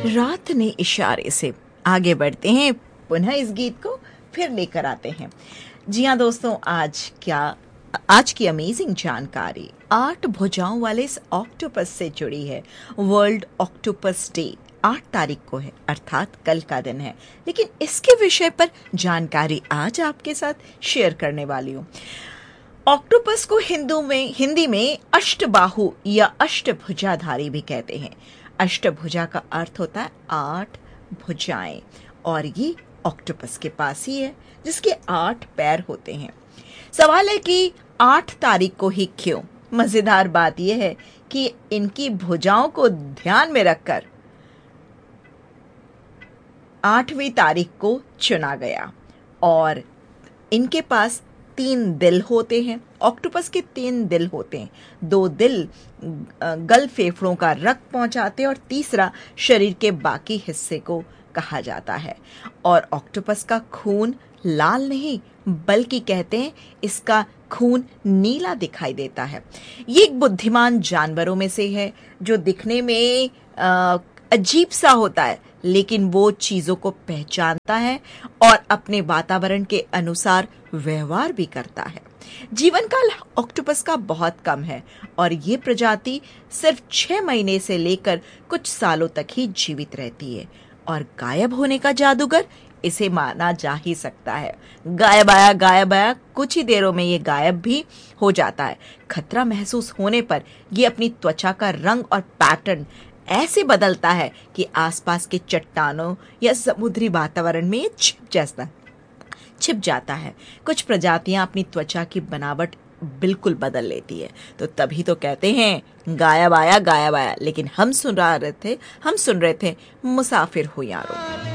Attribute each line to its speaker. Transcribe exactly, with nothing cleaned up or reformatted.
Speaker 1: रात ने इशारे से आगे बढ़ते हैं, पुनः इस गीत को फिर लेकर आते हैं। जी हाँ दोस्तों, आज क्या आज की अमेजिंग जानकारी आठ भुजाओं वाले इस ऑक्टोपस से जुड़ी है। वर्ल्ड ऑक्टोपस डे आठ तारीख को है, अर्थात कल का दिन है, लेकिन इसके विषय पर जानकारी आज आपके साथ शेयर करने वाली हूँ। ऑक्टोपस को हिंदू में हिंदी में अष्टबाहु या अष्टभुजाधारी भी कहते हैं। अष्टभुजा का अर्थ होता है आठ भुजाएं, और ये ऑक्टोपस के पास ही है जिसके आठ पैर होते हैं। सवाल है कि आठ तारीख को ही क्यों? मजेदार बात यह है कि इनकी भुजाओं को ध्यान में रखकर आठवीं तारीख को चुना गया, और इनके पास तीन दिल होते हैं। ऑक्टोपस के तीन दिल होते हैं, दो दिल गल फेफड़ों का रक्त पहुंचाते हैं और तीसरा शरीर के बाकी हिस्से को कहा जाता है। और ऑक्टोपस का खून लाल नहीं बल्कि कहते हैं इसका खून नीला दिखाई देता है। ये एक बुद्धिमान जानवरों में से है जो दिखने में आ, अजीब सा होता है, लेकिन वो चीजों को पहचानता है और अपने वातावरण के अनुसार व्यवहार भी करता है। जीवन काल ऑक्टोपस का बहुत कम है और ये प्रजाति सिर्फ छह महीने से लेकर कुछ सालों तक ही जीवित रहती है। और गायब होने का जादूगर इसे माना जा ही सकता है। गायब आया गायब आया, कुछ ही देरों में ये गायब भी हो जाता है। खतरा महसूस होने पर ये अपनी त्वचा का रंग और पैटर्न ऐसे बदलता है कि आसपास के चट्टानों या समुद्री वातावरण में ये छिप जाता छिप जाता है। कुछ प्रजातियां अपनी त्वचा की बनावट बिल्कुल बदल लेती है। तो तभी तो कहते हैं गायब आया गायब आया, लेकिन हम सुन रहे थे हम सुन रहे थे मुसाफिर हो यारो।